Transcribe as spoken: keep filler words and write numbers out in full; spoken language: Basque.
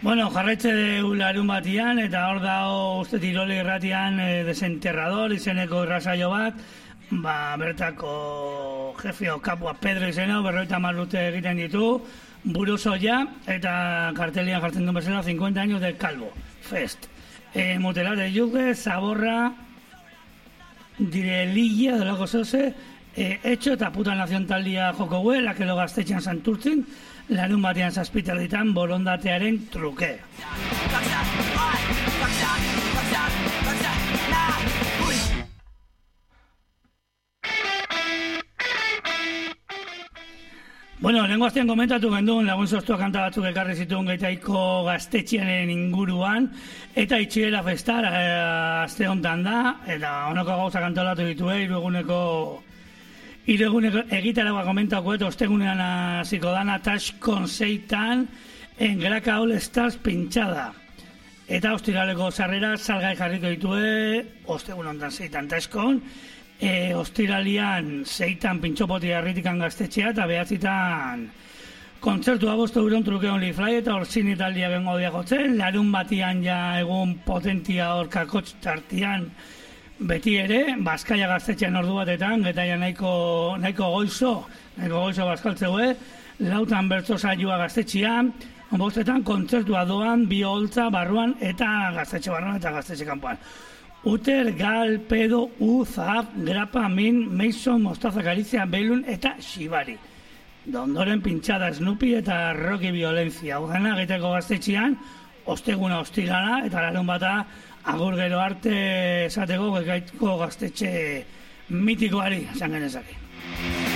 Bueno, jarraitze dugu larun batian, eta hor dago uste Tiroli irratian eh, desenterrador izeneko irrasaio bat, ba, bertako jefeo kapua Pedro izena, berroita marrute egiten ditu, buruzoia, eta kartelian jartzen duen bezala cincuenta años de Calvo Fest. Eh, Mutela de Yuge, Zaborra, Direlilla, de loko zoze, eh, Etxo eta Puta Nación taldia joko gue, lakelo gaztetxean santurtzin, larun batean zazpiterditan borondatearen truke. Bueno, lehenko aztean komentatu gendun, lagun soztua kanta batzuk ekarri zituen Gaitaiko gaztetxearen inguruan, eta itxiela festar eh, azte hontan da, eta honako gauza kantolatu ditue, irueguneko irueguneko egitaragoa komentako, eta ostegunean hasiko dana Taskon seitan, en Graka All Stars pinchada. Eta ostiraleko sarrera salgai jarriko ditue, ostegun hontan seitan Taskon, E, ostiralian seitan pintxopoti harritikan gaztetxea eta behatzitan kontzertua bostu euron truke only fly eta orzin italdia bengo dia jotzen, larun batian ja egun potentia hor kakotx tartian beti ere, Bazkaia gaztetxean ordu batetan, getaia nahiko, nahiko goizo, nahiko goizo bazkaltzeue, lautan bertso saioa gaztetxean, bostetan kontzertua doan, bi holtza barruan eta gaztetxe barruan eta gaztetxe kanpoan. Uter, Gal, Pedo, U, Zahab, Grapa, Min, Mason, Mostaza, Galizia, Belun eta Shibari. Dondoren pintxada Snoopy eta Rocky Violencia. Udana egiteko gaztetxean, osteguna ostigana eta larun bata agur gero arte esateko Gaitaiko gaztetxe mitikoari, esan genezake.